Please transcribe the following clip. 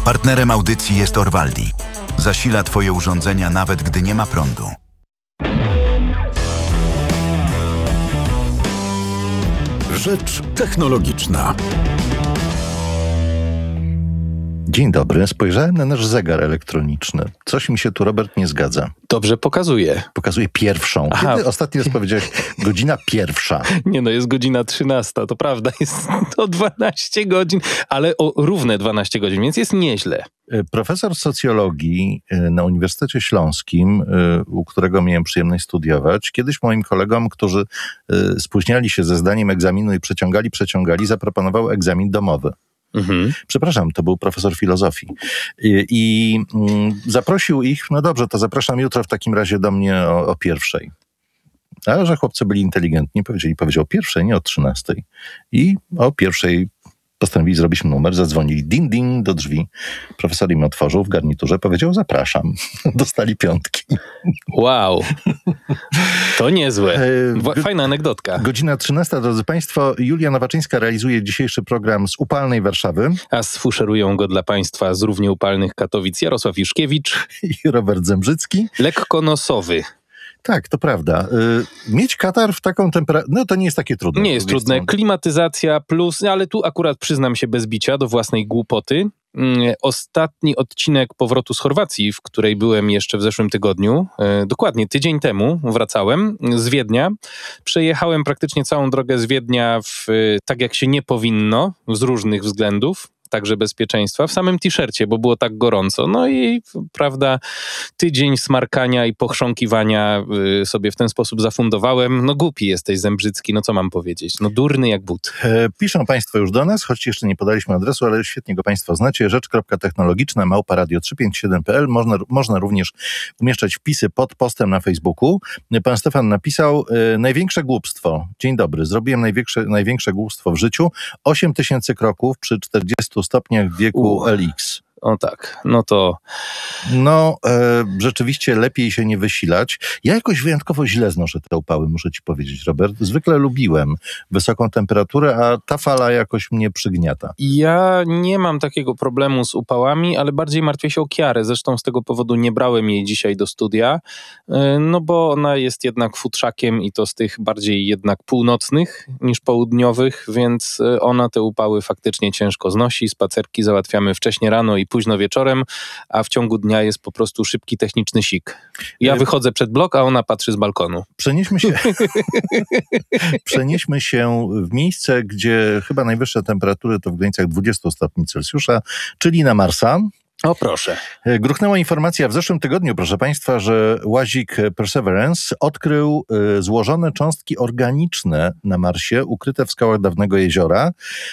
Partnerem audycji jest Orvaldi. Zasila Twoje urządzenia nawet gdy nie ma prądu. Rzecz technologiczna. Dzień dobry. Spojrzałem na nasz zegar elektroniczny. Coś mi się tu, Robert, nie zgadza. Dobrze pokazuje. Pokazuje pierwszą. Kiedy ostatni raz powiedziałeś godzina pierwsza? Nie no, jest godzina 13, to prawda, jest to 12 godzin, ale o równe 12 godzin, więc jest nieźle. Profesor socjologii na Uniwersytecie Śląskim, u którego miałem przyjemność studiować, kiedyś moim kolegom, którzy spóźniali się ze zdaniem egzaminu i przeciągali, zaproponował egzamin domowy. Przepraszam, to był profesor filozofii. I zaprosił ich, no dobrze, to zapraszam jutro w takim razie do mnie o pierwszej. A że chłopcy byli inteligentni, powiedział o pierwszej, nie o 13. I o pierwszej postanowili zrobić numer, zadzwonili ding do drzwi. Profesor im otworzył w garniturze, powiedział zapraszam. Dostali piątki. Wow, to niezłe. Fajna anegdotka. Godzina 13, drodzy Państwo. Julia Nowaczyńska realizuje dzisiejszy program z upalnej Warszawy. A sfuszerują go dla Państwa z równie upalnych Katowic Jarosław Juszkiewicz i Robert Zembrzycki. Lekko nosowy. Tak, to prawda. Mieć katar w taką temperaturę, no to nie jest takie trudne. Nie jest trudne. Klimatyzacja plus, ale tu akurat przyznam się bez bicia do własnej głupoty. Ostatni odcinek powrotu z Chorwacji, w której byłem jeszcze w zeszłym tygodniu, dokładnie tydzień temu wracałem z Wiednia. Przejechałem praktycznie całą drogę z Wiednia tak jak się nie powinno, z różnych względów. Także bezpieczeństwa, w samym t-shircie, bo było tak gorąco. No i prawda, tydzień smarkania i pochrząkiwania sobie w ten sposób zafundowałem. No głupi jesteś, Zembrzycki, no co mam powiedzieć? No durny jak but. Piszą Państwo już do nas, choć jeszcze nie podaliśmy adresu, ale świetnie go Państwo znacie. rzecz.technologiczna@radio357.pl. Można również umieszczać wpisy pod postem na Facebooku. Pan Stefan napisał, największe głupstwo. Dzień dobry, zrobiłem największe głupstwo w życiu. 8000 kroków przy 40 stopniach wieku LX. O tak, no to... No, rzeczywiście lepiej się nie wysilać. Ja jakoś wyjątkowo źle znoszę te upały, muszę ci powiedzieć, Robert. Zwykle lubiłem wysoką temperaturę, a ta fala jakoś mnie przygniata. Ja nie mam takiego problemu z upałami, ale bardziej martwię się o Kiarę. Zresztą z tego powodu nie brałem jej dzisiaj do studia, no bo ona jest jednak futrzakiem i to z tych bardziej jednak północnych niż południowych, więc ona te upały faktycznie ciężko znosi. Spacerki załatwiamy wcześnie rano i późno wieczorem, a w ciągu dnia jest po prostu szybki techniczny sik. Ja wychodzę przed blok, a ona patrzy z balkonu. Przenieśmy się w miejsce, gdzie chyba najwyższe temperatury to w granicach 20 stopni Celsjusza, czyli na Marsa. O proszę. Gruchnęła informacja w zeszłym tygodniu, proszę Państwa, że łazik Perseverance odkrył złożone cząstki organiczne na Marsie, ukryte w skałach dawnego jeziora.